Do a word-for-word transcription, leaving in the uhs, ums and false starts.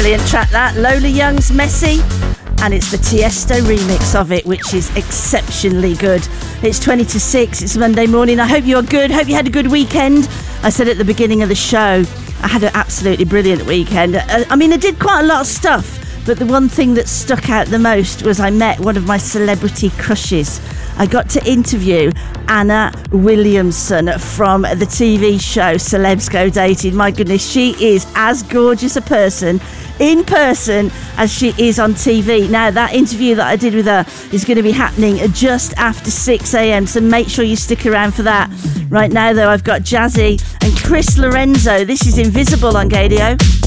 brilliant track, that. Lola Young's Messy, and it's the Tiesto remix of it, which is exceptionally good. It's twenty to six, it's Monday morning. I hope you're good, hope you had a good weekend. I said at the beginning of the show, I had an absolutely brilliant weekend. Uh, I mean, I did quite a lot of stuff, but the one thing that stuck out the most was I met one of my celebrity crushes. I got to interview Anna Williamson from the T V show Celebs Go Dating. My goodness, she is as gorgeous a person in person as she is on T V. Now, that interview that I did with her is going to be happening just after six a.m, so make sure you stick around for that. Right now, though, I've got Jazzy and Chris Lorenzo. This is Invisible on Gadio.